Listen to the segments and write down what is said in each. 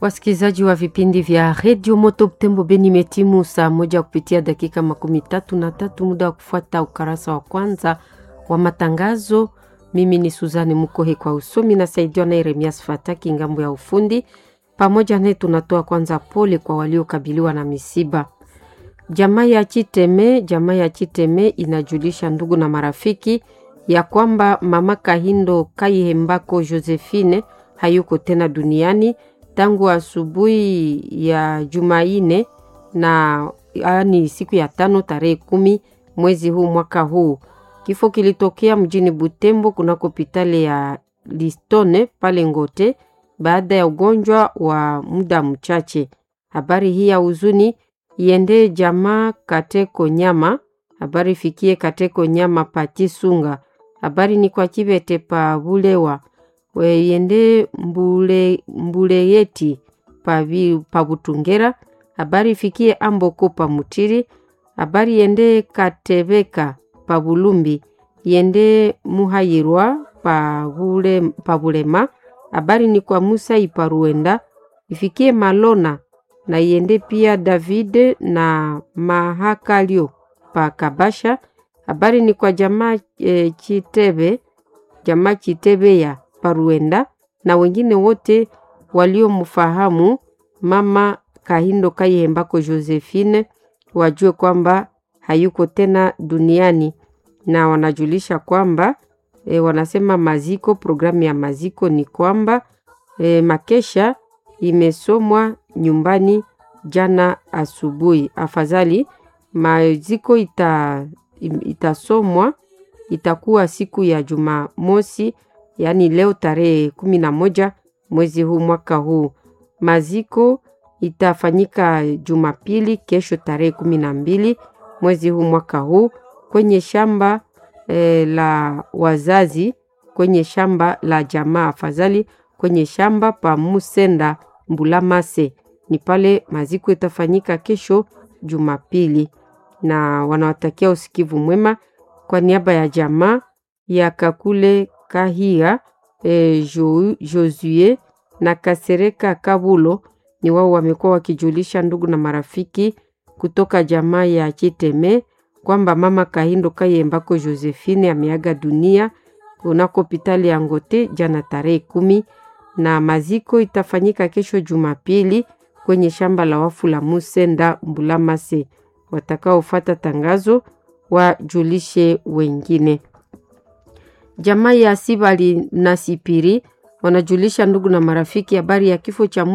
Wasikilizaji wa vipindi vya Radio Moto Butembo Beni, metimu saa moja kupitia dakika 33 muda wa kufuata ukarasa wa kwanza wa matangazo. Mimi ni Suzanne Mukohe kwa usomi na saidiwa na Yeremias Fataki ngambo ya ufundi. Pamoja naye tunatoa kwanza pole kwa waliokabiliwa na misiba. Jamaa ya Chiteme inajulisha ndugu na marafiki ya kwamba mama Kahindo Kayihembako Josephine hayuko tena duniani tangu asubuhi ya Jumaine na ni siku ya 5 tarehe 10 mwezi huu mwaka huu. Kifo kilitokea mjini Butembo kunako hospitali ya Listone pale Ngote baada ya ugonjwa wa muda mchache. Habari hii ya huzuni iende jamaa Kateko Nyama, habari fikie Kateko Nyama Pati Sunga. Habari ni kwa Kibete pa Bulewa. Yende mbule yeti pa Butungera. Habari fikie Amboko pa Mutiri. Habari yende Katebeka pa Bulumbi. Yende Muhayirwa pa Bulema. Habari ni kwa Musa Iparuenda. Ifikie Malona na yende pia David na Mahakalio pa Kabasha. Habari ni kwa jamaa Chitebe ya Paruenda na wengine wote waliomfahamu mama Kahindo Kayihembako Josephine wajue kwamba hayuko tena duniani, na wanajulisha kwamba wanasema maziko, programu ya maziko ni kwamba makesha imesomwa nyumbani jana asubuhi. Afadhali maziko itasomwa itakuwa siku ya Jumamosi, yani leo tarehe 11 mwezi huu mwaka huu. Maziko itafanyika Jumapili kesho tarehe 12 mwezi huu mwaka huu kwenye shamba la wazazi, kwenye shamba la jamaa, afadhali kwenye shamba pa Musenda Mbulamase. Ni pale maziko itafanyika kesho Jumapili, na wanawatakia usikivu mwema kwa niaba ya jamaa ya Kakule Kahia Josue na Kasereka Kabulo. Ni wao wamekuwa wakijulisha ndugu na marafiki kutoka jamaa ya Chiteme kwamba mama Kahindo Kayihembako Josephine ameaga dunia kunako hospitali ya Ngote jana tarehe 10, na maziko itafanyika kesho Jumapili kwenye shamba la wafu la Musenda Mbulamase. Watakaofuata tangazo wajulishe wengine. Jamaa ya Sibali na Sipiri wanajulisha ndugu na marafiki habari ya kifo cha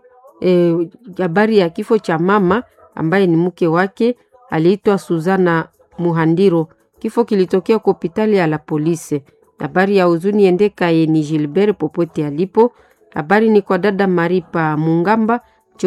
mama ambaye ni mke wake, aliitwa Suzana Muhandiro. Kifo kilitokea kwa hospitali ya la polisi. Habari ya huzuni endeka ni Gilbert popote alipo. Habari ni kwa dada Maripa Mungamba,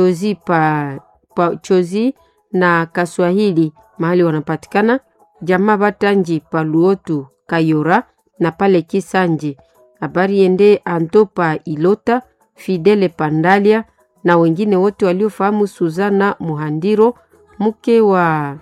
Chozi na Kaswahili mahali wanapatikana. Jamaa Batanji Paluotu Kayora na pale Kisanji. Habari yende Antopa Ilota, Fidele Pandalia na wengine wote waliofahamu Suzana Muhandiro, mke wa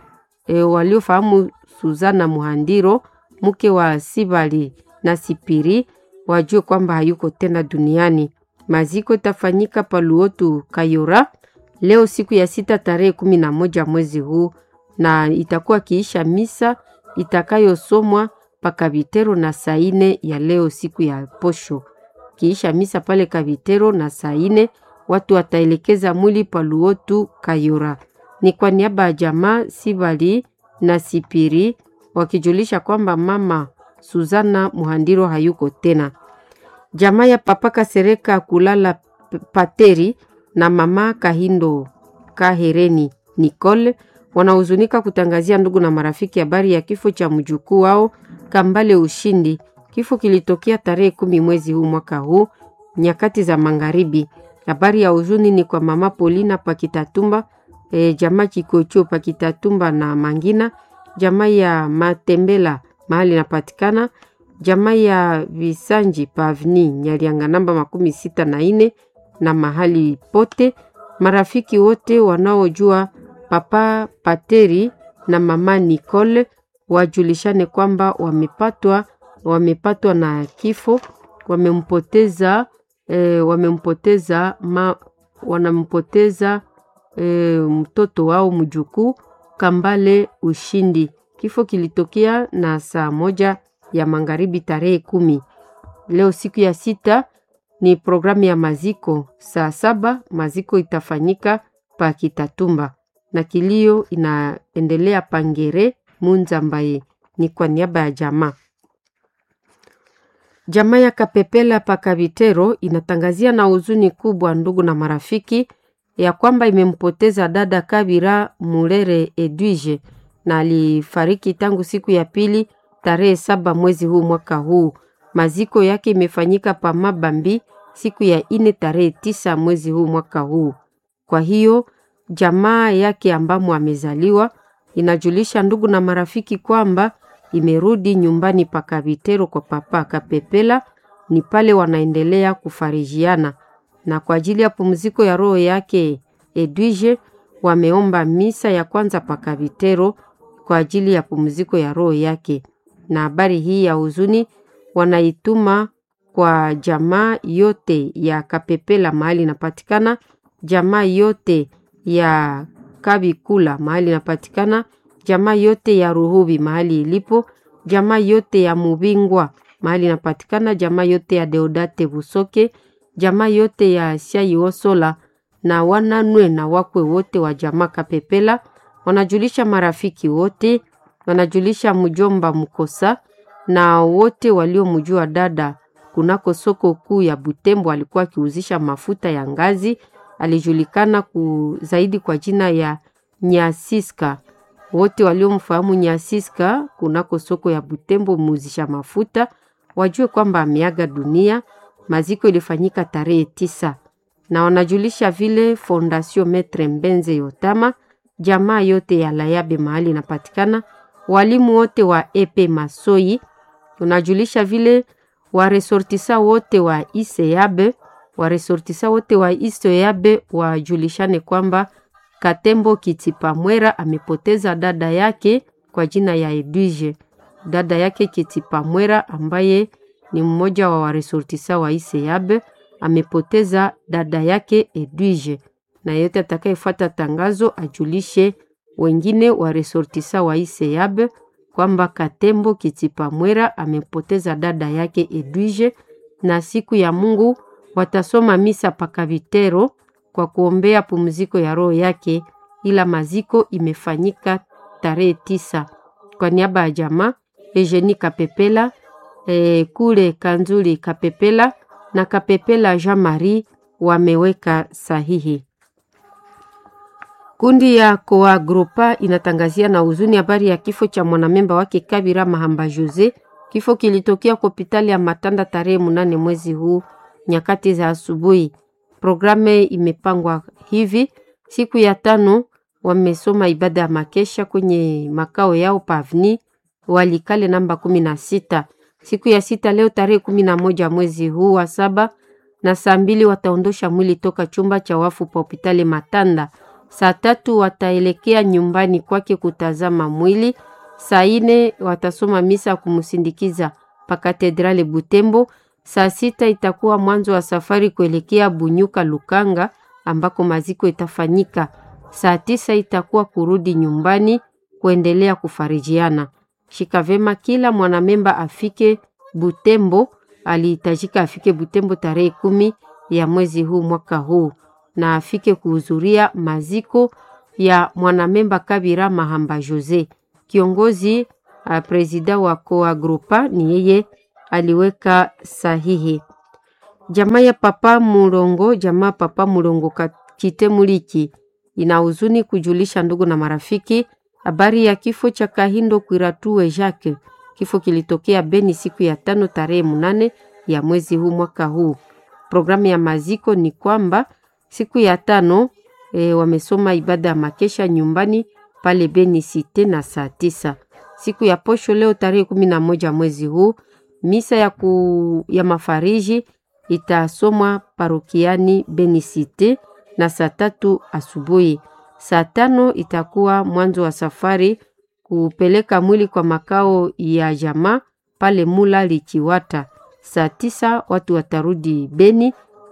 mke wa Sibali na Sipiri, wajue kwamba hayuko tena duniani. Maziko itafanyika Paluotu Kayora leo siku ya 6 tarehe 11 mwezi huu, na itakuwa kiisha misa itakayosomwa pa Kabitero na saa 4 ya leo siku ya posho. Kiisha misa pale Kabitero na saa 4 watu wataelekeza mwili Paluotu Kayora. Ni kwa niaba ya jamaa Sibali na Sipiri wakijulisha kwamba mama Suzana Muhandiro hayuko tena. Jamaa ya Papa Kasereka Kulala Pateri na mama Kahindo Kahereni Nicole wanahuzunika kutangazia ndugu na marafiki habari ya kifo cha mjukuu wao Kambale Ushindi. Kifo kilitokea tarehe 10 mwezi huu mwaka huu nyakati za magharibi. Habari ya huzuni ni kwa mama Polina Pakitatumba, jamaa Kikocho Pakitatumba na Mangina, jamaa ya Matembela mahali napatikana, jamaa ya Visanji Pavni Nyalianga namba 64 na mahali pote. Marafiki wote wanaojua Papa Pateri na mama Nicole wajulishane kwamba wamepatwa na kifo, wamempoteza wanampoteza mtoto wao mjukuu Kambale Ushindi. Kifo kilitokea na saa 1 ya magharibi tarehe 10. Leo siku ya 6 ni programu ya maziko. Saa 7 maziko itafanyika pa Kitatumba na kilio inaendelea Pangere Munzambaye. Ni kwa niaba ya jamaa. Jamaa ya Kapepela pa Kabitero inatangazia na huzuni kubwa ndugu na marafiki ya kwamba imempoteza dada Kabira Mulere Edwige na alifariki tangu siku ya pili tarehe 7 mwezi huu mwaka huu. Maziko yake imefanyika pa Mabambi siku ya 4 tarehe 9 mwezi huu mwaka huu. Kwa hiyo jamaa yake ambamo amezaliwa inajulisha ndugu na marafiki kwamba imerudi nyumbani pa Kabitero kwa papa Kapepela, ni pale wanaendelea kufarijiana. Na kwa ajili ya pumziko ya roho yake Edwige wameomba misa ya kwanza pa Kabitero kwa ajili ya pumziko ya roho yake. Na habari hii ya huzuni wanaituma kwa jamaa yote ya Kapepela mahali inapatikana, jamaa yote ya Kabikula mahali inapatikana, jamaa yote ya Ruhubi mahali ilipo, jamaa yote ya Mubingwa mahali inapatikana, jamaa yote ya Deodate Busoke, jamaa yote ya Siai Osola na wananwe na wakwe wote wa jamaa Kapepela. Wanajulisha marafiki wote, wanajulisha mjomba Mkosa na wote waliomjua dada kunako soko kuu ya Butembo. Alikuwa akiuzisha mafuta ya ngazi, alijulikana zaidi kwa jina ya Nyasiska. Wote waliomfahamu Nyasiska kunako soko ya Butembo muuzisha mafuta wajue kwamba ameaga dunia. Maziko ilifanyika tarehe 9. Na wanajulisha vile Fondation Maître Mbenze Yotama, jamaa yote ya Layabe mahali inapatikana, walimu wote wa EP Masoi. Unajulisha vile waresortisa wote wa Iseabe, waresortisa wote wa Iseabe wajulishane kwamba Katembo Kitipamwera amepoteza dada yake kwa jina ya Edwige. Dada yake Kitipamwera ambaye ni mmoja wa waresortisa wa Iseabe amepoteza dada yake Edwige. Na yote atakayefuata tangazo ajulishe wengine waresortisa wa Iseabe kwamba Katembo Kitipamwera amepoteza dada yake Edwige. Na siku ya Mungu watasoma misa pa Kabitero kwa kuombea pumziko ya roho yake, ila maziko imefanyika tarehe 9. Kwa niaba ya jamaa Eugenie Kapepela, kule Kanzuli Kapepela na Kapepela Jean-Marie wameweka sahihi. Kundi ya Koa Grupa inatangazia na huzuni habari ya kifo cha mwanamemba wake Kabira Mahamba Jose. Kifo kilitokea kwa hospitali ya Matanda tarehe 8 mwezi huu nyakati za asubuhi. Programe imepangwa hivi: siku ya 5 wamesoma ibada ya makesha kwenye makao yao Pavni Walikale namba 16. Siku ya 6 leo tarehe 11 mwezi huu wa 7 na saa 2 wataondosha mwili toka chumba cha wafu pa hospitali Matanda. Saa 3 wataelekea nyumbani kwake kutazama mwili. Saa 4 watasoma misa kumsindikiza pa katedrale Butembo. Saa 6 itakuwa mwanzo wa safari kuelekea Bunyuka Lukanga ambako maziko itafanyika. Saa 9 itakuwa kurudi nyumbani kuendelea kufarijiana. Shikavema kila mwanamemba afike Butembo, alihitajika afike Butembo tarehe 10 ya mwezi huu mwaka huu na afike kuhudhuria maziko ya mwanamemba Kabira Mahamba Jose. Kiongozi presida wa Koa Grupa ni yeye aliweka sahihi. Jamaa ya Papa Mulongo, jamaa Papa Mulongo Kitemuliki ina huzuni kujulisha ndugu na marafiki habari ya kifo cha Kahindo Kwiratue Jacques. Kifo kilitokea Beni siku ya 5 tarehe 8 ya mwezi huu mwaka huu. Programu ya maziko ni kwamba siku ya 5 wamesoma ibada ya makesha nyumbani pale Beni Cité na saa 9. Siku ya posho leo tarehe 11 mwezi huu misa ya mafariji itasomwa parokiani Beni Cité na saa 3 asubuhi. Saa 5 itakuwa mwanzo wa safari kupeleka mwili kwa makao ya jamaa pale Mula Lichiwata. Saa 9 watu watarudi Beni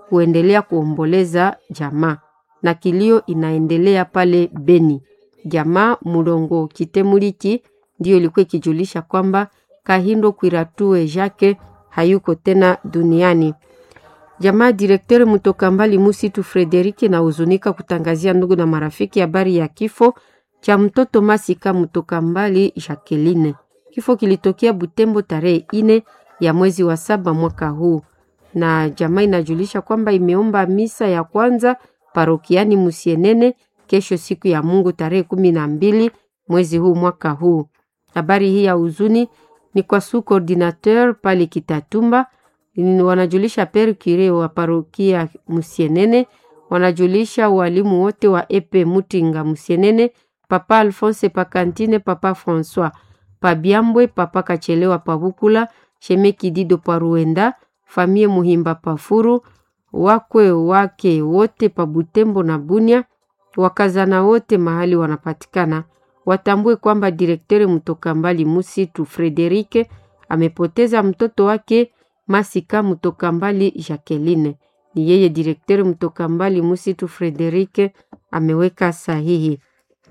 kuendelea kuomboleza jamaa, na kilio inaendelea pale Beni. Jamaa Mulongo Kitemuliki ndio ilikuwa ikijulisha kwamba Kahindo Kwiratue Jacques hayuko tena duniani. Jamaa Direkteur Mutokambali Musitu Frederike na huzunika kutangazia ndugu na marafiki habari ya kifo cha mtoto Masika Mutokambali Jacqueline. Kifo kilitokea Butembo tarehe 4 ya mwezi wa 7 mwaka huu, na jamaa inajulisha kwamba imeomba misa ya kwanza parokiani Musienene kesho siku ya Mungu tarehe 12 mwezi huu mwaka huu. Habari hii ya huzuni ni kwa su coordinateur pale Kitatumba, wanajulisha Père Curé wa parokia Musienene, wanajulisha walimu wote wa Epe Mutinga Musienene, Papa Alphonse Pakantine, Papa François Pabiambwe, Papa Kachelewa Pabukula, Shemeki Dido Paruenda, famie Muhimba Pafuru, wakwe wake wote pa Butembo na Bunia, wakazana wote mahali wanapatikana. Watambue kwamba Direkteur Mutokambali Musitu Frederike amepoteza mtoto wake Masika Mutokambali Jacqueline. Ni yeye Direkteur Mutokambali Musitu Frederike ameweka sahihi.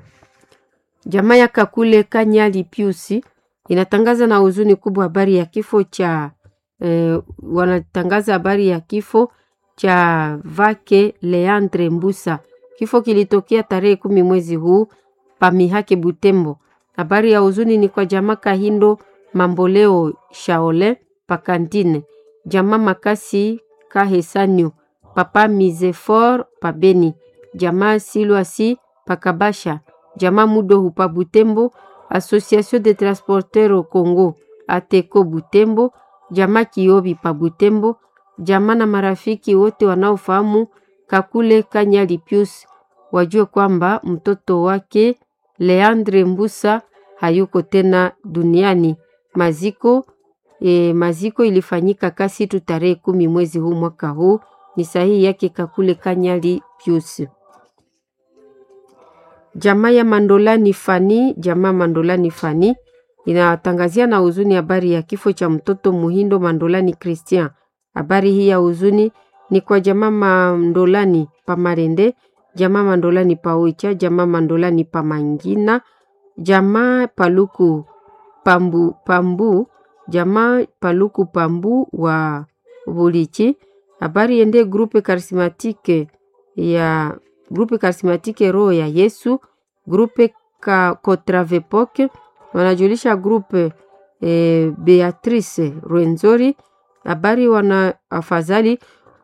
Jamaa ya Kakule Kanyali Piusi inatangaza na huzuni kubwa habari ya kifo cha wanatangaza habari ya kifo cha Vake Leandre Mbusa. Kifo kilitokea tarehe 10 mwezi huu Pamihake Butembo. Habari ya huzuni ni kwa jamaa Kahindo Mamboleo Shaole Pakantine, jamaa Makasi Kahesanyo, Papa Mizefor Pabeni, jamaa Silwasi Pakabasha, jamaa Mudo pa Butembo, Association de Transporteurs au Congo Ateko Butembo, jamaa Kiobi pa Butembo, jamaa na marafiki wote wanaofahamu Kakule Kanyali Pius wajue kwamba mtoto wake Leandre Mbusa hayuko tena duniani. Maziko ilifanyika Kasitu tarehe 10 mwezi huu mwaka huu. Ni sahihi yake Kakule Kanyali Pius. Jamaa ya Mandolani Fani inatangazia na huzuni habari ya kifo cha mtoto Muhindo Mandolani Christian. Habari hii ya huzuni ni kwa jamaa Mandolani pa Marende, jamaa Mandolani pa Oicha, jamaa Mandolani pa Mangina, jamaa Paluku Pambu, jamaa Paluku Pambu wa Bulichi. Habari ende grupe karismatike Roho ya Yesu, grupe Kotravepoke, wanajulisha grupe Beatrice Rwenzori. Habari afadhali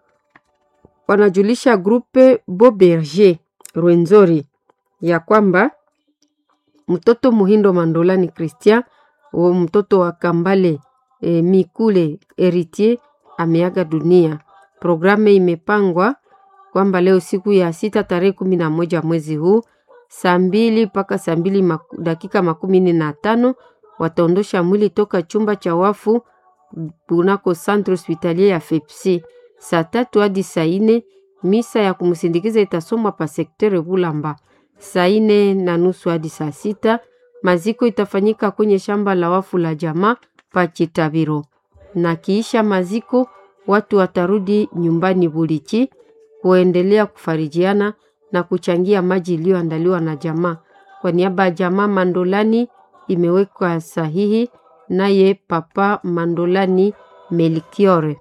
wanajulisha grupe Boberger Rwenzori ya kwamba mtoto Muhindo Mandolani Christian wa mtoto wa Kambale Mikule Heritier ameaga dunia. Programe imepangwa kwamba leo siku ya 6 tarehe 11 mwezi huu saa 2 mpaka saa 2 dakika 15 wataondosha mwili toka chumba cha wafu kunako Centre Hospitalier ya FEPSI. Saa 3 hadi saa 4 misa ya kumsindikiza itasomwa pa sektere Bulamba. Saa 4:30 hadi saa 6 maziko itafanyika kwenye shamba la wafu la jamaa pa Chitabiro. Na kiisha maziko watu watarudi nyumbani Bulichi kuendelea kufarijiana na kuchangia maji iliyoandaliwa na jamaa. Kwa niaba ya jamaa Mandolani imewekwa sahihi naye Papa Mandolani Melchiore.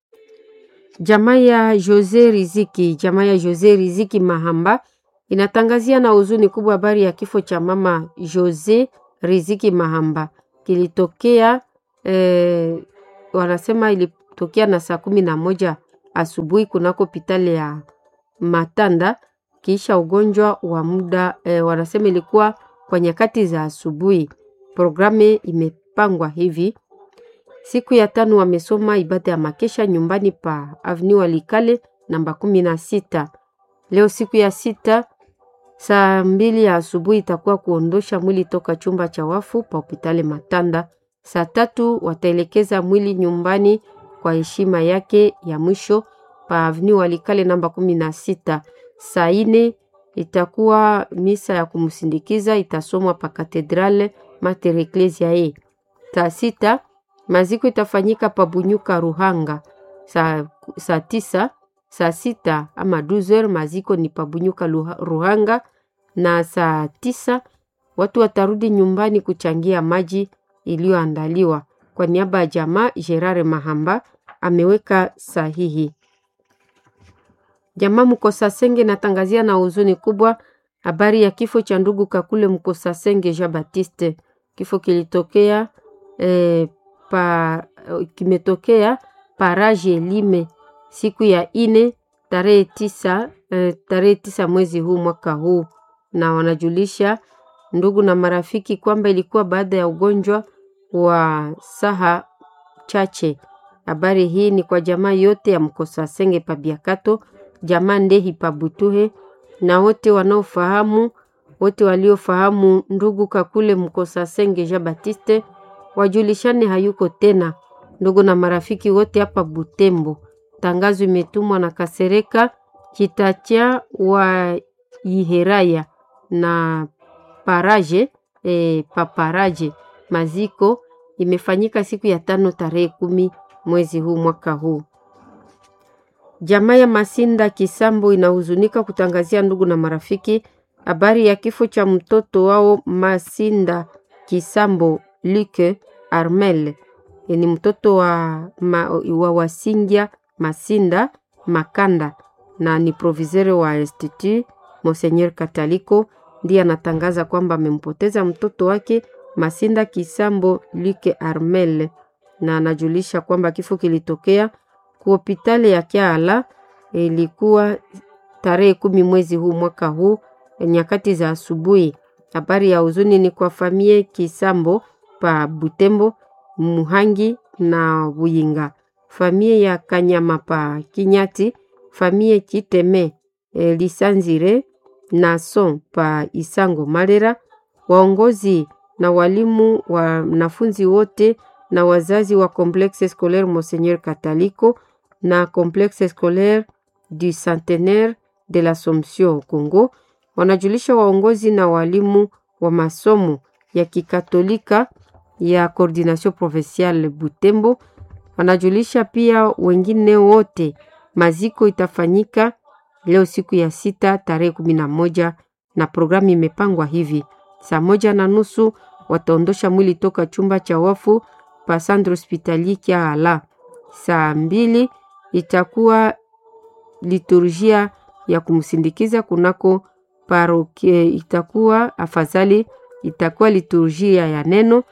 Jamaa ya Jose Riziki Mahamba inatangazia na huzuni kubwa habari ya kifo cha mama Jose Riziki Mahamba. Kilitokea wanasema ilitokea na saa 11 asubuhi kunako hospitali ya Matanda kisha ugonjwa wa muda wanasema ilikuwa kwa nyakati za asubuhi. Programe imepangwa hivi: siku ya 5 wamesoma ibada ya makesha nyumbani pa Avenue Walikale namba 16. Leo siku ya 6 saa 2 ya asubuhi itakuwa kuondosha mwili toka chumba cha wafu pa hospitali Matanda. Saa 3 wataelekeza mwili nyumbani kwa heshima yake ya mwisho pa Avenue Walikale namba 16. Saa 4 itakuwa misa ya kumsindikiza itasomwa pa Katedrale Mater Ecclesiae. Saa 6 maziko itafanyika pa Bunyuka Ruhanga. Saa 9 Saa 6 ama 12h maziko ni Pabunyuka Ruhanga, na saa 9 watu watarudi nyumbani kuchangia maji iliyoandaliwa. Kwa niaba ya jamaa, Gerard Mahamba ameweka sahihi. Jamaa Mukosasenge natangazia na huzuni kubwa habari ya kifo cha ndugu Kakule Mukosasenge Jean Baptiste. Kifo kilitokea kimetokea Paraje Lime siku ya 4 tarehe 9 mwezi huu mwaka huu, na wanajulisha ndugu na marafiki kwamba ilikuwa baada ya ugonjwa wa saha chache. Habari hii ni kwa jamaa yote ya Mukosasenge pa Biakato, jamaa Ndehi pa Butuhe, na wote wanaofahamu, wote waliofahamu ndugu Kakule Mukosasenge Jean Baptiste wajulishane hayuko tena. Ndugu na marafiki wote hapa Butembo. Tangazo imetumwa na Kasereka Chitacha wa Iheraya na Paraje Paparaje. Maziko imefanyika siku ya 5 tarehe 10 mwezi huu mwaka huu. Jamaa ya Masinda Kisambo inahuzunika kutangazia ndugu na marafiki habari ya kifo cha mtoto wao Masinda Kisambo Luke Armel. Ni mtoto wa Wasingia Masinda Makanda, na ni proviseur wa Institut Monseigneur Kataliko. Ndiye anatangaza kwamba amempoteza mtoto wake Masinda Kisambo Luke Armel, na anajulisha kwamba kifo kilitokea kwa hospitali ya Kiala. Ilikuwa tarehe 10 mwezi huu mwaka huu nyakati za asubuhi. Habari ya huzuni ni kwa familia Kisambo pa Butembo, Muhangi na Buyinga, familia ya Kanyama pa Kinyati, familia Kiteme Lisanzire na Son pa Isango Malera, waongozi na walimu, wanafunzi wote na wazazi wa Complexe Scolaire Monseigneur Kataliko na Complexe Scolaire du Centenaire de l'Assomption Congo. Wanajulisha waongozi na walimu wa masomo ya Kikatolika ya Coordination Provinciale Butembo. Wanajulisha pia wengine wote maziko itafanyika leo siku ya 6 tarehe 11, na programu imepangwa hivi: saa 1:30 wataondosha mwili toka chumba cha wafu pa Centre Hospitalier Kiala. Saa 2 itakuwa liturgia ya kumsindikiza kunako parokia, itakuwa afadhali itakuwa liturgia ya neno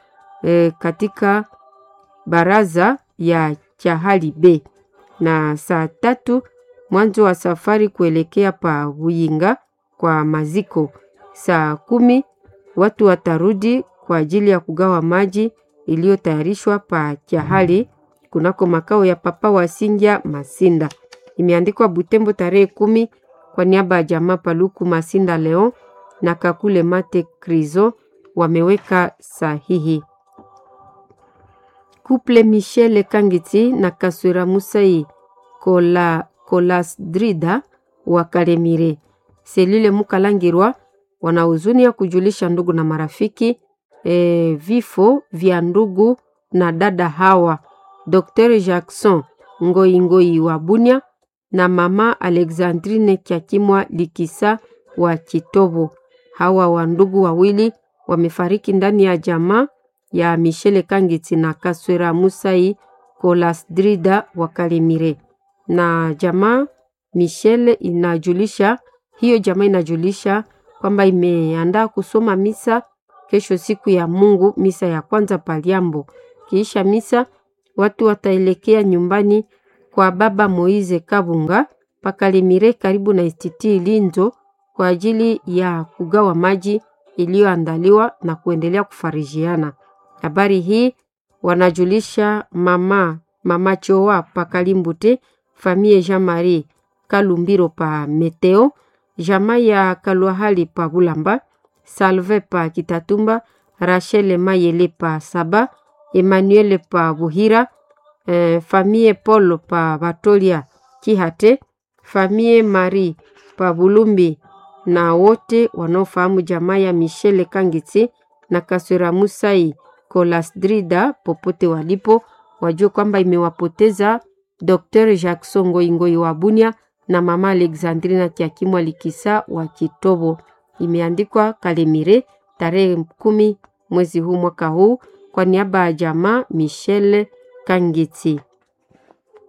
katika baraza ya Chahali B, na saa 3 mwanzo wa safari kuelekea pa Buyinga kwa maziko. Saa 10 watu watarudi kwa ajili ya kugawa maji iliyotayarishwa pa Chahali kunako makao ya Papa Wasingia Masinda. Imeandikwa Butembo tarehe 10 kwa niaba ya jamaa Paluku Masinda Leo na Kakule Mate Krizo wameweka sahihi. Couple Michel Kangiti na Kasura Musai Kolasdrida wa Kalemire Selile Mukalangirwa wanahuzuni ya kujulisha ndugu na marafiki vifo vya ndugu na dada hawa Dr. Jackson Ngoi wa Bunia na mama Alexandrine Kiakimwa Likisa wa Kitobo. Hawa wa ndugu wawili wamefariki ndani ya jamaa ya Michele Kangiti na Kaswera Musai Kolasdrida wa Kalemire. Na jamaa Michele inajulisha, hiyo jamaa inajulisha kwamba imeandaa kusoma misa kesho siku ya Mungu, misa ya kwanza Paliambo. Kisha misa watu wataelekea nyumbani kwa baba Moize Kabunga Pakalemire karibu na Institut Linzo kwa ajili ya kugawa maji iliyoandaliwa na kuendelea kufarijiana. Habari hii wanajulisha mama Chowa Pakalimbute, famille Jean-Marie Kalumbiro pa Meteo, jamaa ya Kalwahali pa Bulamba, Salve pa Kitatumba, Rachel Mayele pa Saba, Emmanuel pa Buhira, famille Paul pa Batolia Kihate, famille Marie pa Bulumbi, na wote wanaofahamu jamaa ya Michele Kangiti na Kasura Musai Kolasdrida popote walipo wajue kwamba imewapoteza Dr. Jackson Ngoi wa Bunia na mama Alexandrina Kiakimwa Likisa wa Kitobo. Imeandikwa Kalemire tarehe 10 mwezi huu mwaka huu kwa niaba ya jamaa Michelle Kangiti.